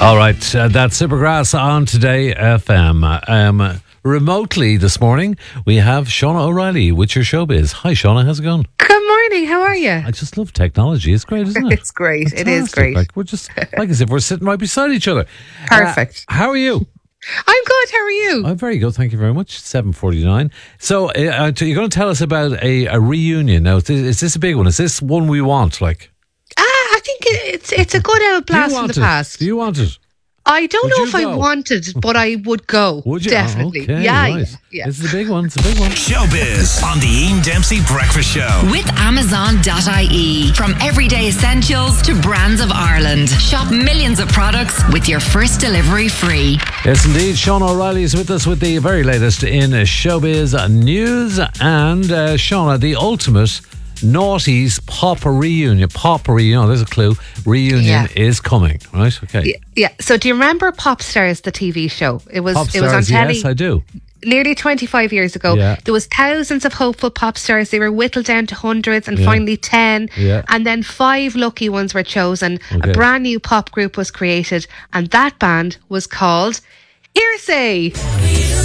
All right, that's Supergrass on Today FM. Remotely this morning, we have Shauna O'Reilly with your showbiz. Hi, Shauna, how's it going? Good morning, how are you? I just love technology. It's great, isn't it? It's great. Fantastic. It is great. Like we're just like as if we're sitting right beside each other. Perfect. How are you? I'm good. How are you? I'm very good, thank you very much. 7:49. So you're going to tell us about a reunion. Now, is this a big one? Is this one we want? Like, I think it's a good old blast from the past. Do you want it? I don't Would know you if I go? wanted, but I would go. Would you? Definitely. Okay, yeah, right. yeah. This is a big one. It's a big one. Showbiz on the Ian Dempsey Breakfast Show. With Amazon.ie. From everyday essentials to brands of Ireland. Shop millions of products with your first delivery free. Yes, indeed. Shauna O'Reilly is with us with the very latest in showbiz news. And Shauna, the ultimate Naughties Pop reunion. There's a clue. Reunion is coming, right? Okay. Yeah. So do you remember Pop Stars, the TV show? It was on Popstars, telly. yes, I do. Nearly 25 years ago. Yeah. There was thousands of hopeful pop stars. They were whittled down to hundreds and finally 10. Yeah. And then 5 lucky ones were chosen. Okay. A brand new pop group was created, and that band was called Hearsay.